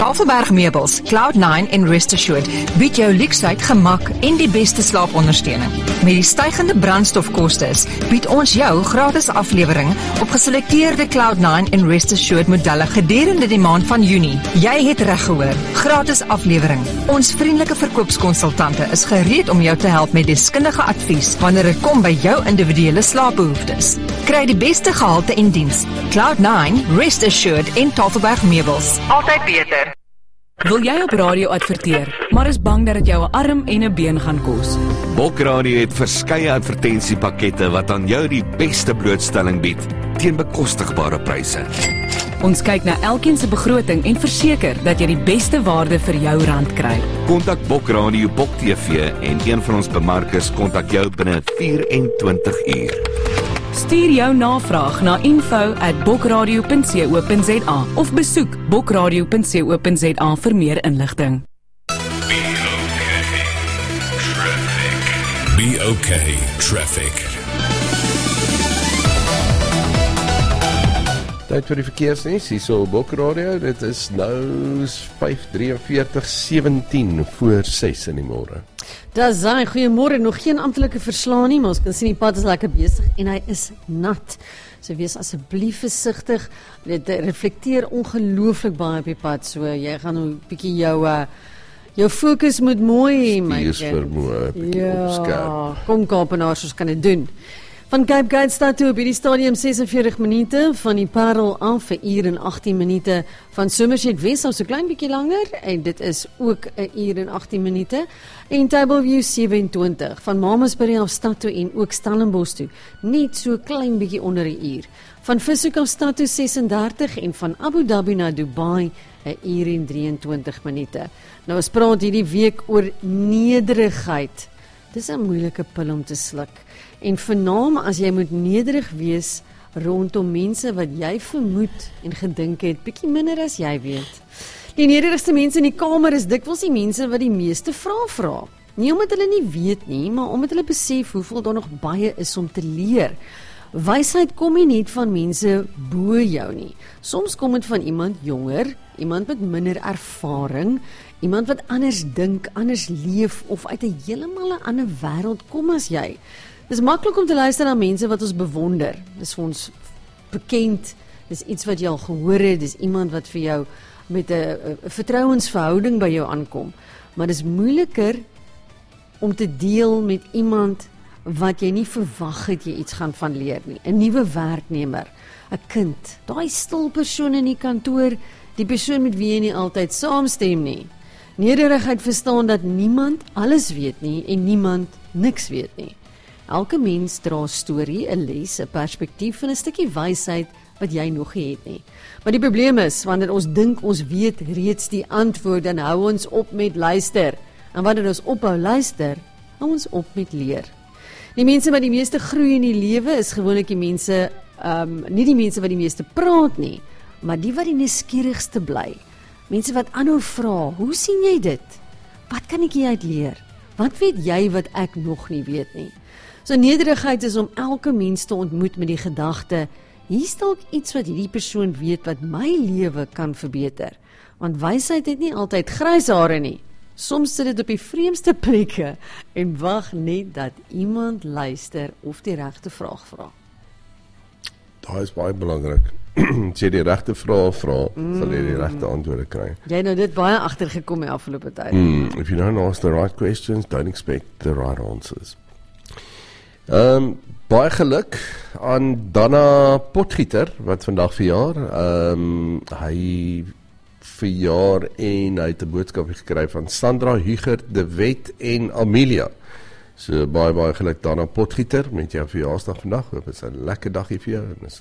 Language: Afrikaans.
Tafelberg Meubels, Cloud9 en Rest Assured bied jou luksheid, gemak en die beste slaapondersteuning. Met die stygende brandstofkoste bied ons jou gratis aflewering op geselekteerde Cloud9 en Rest Assured modelle gedurende die maand van Junie. Jy het reg gehoor, gratis aflewering. Ons vriendelike verkoopskonsultante is gereed om jou te help met deskundige advies wanneer dit kom by jou individuele slaapbehoeftes. Kry die beste gehalte en diens. Cloud9, Rest Assured en Tafelberg Meubels. Altyd beter. Wil jy op radio adverteer, maar is bang dat dit jou 'n arm en 'n been gaan kos? Bokradio het verskeie advertensiepakkette wat aan jou die beste blootstelling bied teen bekostigbare pryse. Ons kyk na elkeen se begroting en verseker dat jy die beste waarde vir jou rand kry. Kontak Bokradio Bok TV en een van ons bemarkers kontak jou binne 24 uur. Stuur jou navraag na info@bokradio.co.za of besoek bokradio.co.za vir meer inligting. Be okay, traffic. Tyd vir die verkeersnuus hier so op Bokradio. Dit is nou 5:43:17 voor 6 in die môre. Dis hy, goeiemôre, nog geen amptelike verslaan nie, maar ons kan sien die pad is lekker besig en hy is nat. So wees asseblief versigtig. Dit reflekteer ongelooflik baie op die pad, so jy gaan 'n bietjie jou fokus moet mooi maak. Vermoë, ja, kom Kaapenaars, ons kan dit doen. Van Cape Gate stad toe op hierdie stadium 46 minute, van die Parel af 'n uur en 18 minute, van Somerset West af so klein bietjie langer en dit is ook 'n uur en 18 minute, en Tableview 27, van Mamasbury af stad toe en ook Stellenbosch toe, net so klein bietjie onder 'n uur, van Vishoek af stad toe 36 en van Abu Dhabi na Dubai 'n uur en 23 minute. Nou ons praat hierdie week oor nederigheid. Dis 'n moeilike pil om te sluk. En vernaam as jy moet nederig wees rondom mense wat jy vermoed en gedink het bietjie minder as jy weet. Die nederigste mense in die kamer is dikwels die mense wat die meeste vrae vra. Nie omdat hulle nie weet nie, maar omdat hulle besef hoeveel daar nog baie is om te leer. Wysheid kom nie net van mense bo jou nie. Soms kom dit van iemand jonger, iemand met minder ervaring, iemand wat anders dink, anders leef of uit 'n heeltemal 'n ander wêreld kom as jy. Dis maklik om te luister na mense wat ons bewonder. Dis vir ons bekend, dis iets wat jy al gehoor het, dis iemand wat vir jou met 'n vertrouensverhouding by jou aankom. Maar dis moeiliker om te deel met iemand wat jy nie verwag het jy iets gaan van leer nie. 'n Nuwe werknemer, 'n kind, daai stil persoon in die kantoor, die persoon met wie jy nie altyd saamstem nie. Nederigheid verstaan dat niemand alles weet nie en niemand niks weet nie. Elke mens dra 'n storie, 'n les, 'n perspektief en 'n stukkie wysheid wat jy nog nie het nie. Maar die probleem is, wanneer ons dink ons weet reeds die antwoord, dan hou ons op met luister. En wanneer ons ophou luister, hou ons op met leer. Die mense wat die meeste groei in die lewe is gewoonlik die mense, nie die mense wat die meeste praat nie, maar die wat die nuuskierigste bly. Mense wat aanhou vra, hoe sien jy dit? Wat kan ek hieruit leer? Wat weet jy wat ek nog nie weet nie? So nederigheid is om elke mens te ontmoet met die gedagte, hier's dalk iets wat hierdie persoon weet wat my lewe kan verbeter. Want wysheid het nie altyd grys hare nie. Soms sit dit op die vreemdste plekke en wag net dat iemand luister of die regte vraag vra. Daar is baie belangrik. As jy die regte vrae vra, sal jy die regte antwoorde kry. Jy nou dit baie agtergekom die afgelope tyd. If you don't ask the right questions, don't expect the right answers. Baie geluk aan Dana Potgieter, wat vandag verjaar. Hy verjaar en hy het 'n boodskap gekry van Sandra, Hugert, De Wet en Amelia. So baie geluk Dana Potgieter met jou verjaarsdag vandag. Hoop dit is 'n lekker dagie vir jou en